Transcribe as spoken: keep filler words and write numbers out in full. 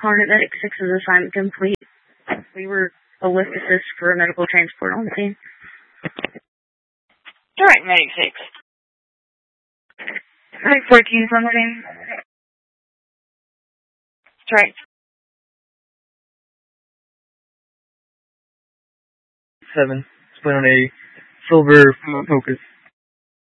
Hornet Medic six's assignment complete. We were a lift assist for a medical transport on the scene. Direct Medic six. Medic fourteen is on the scene. Direct. Seven. Split on eighty. Silver Focus.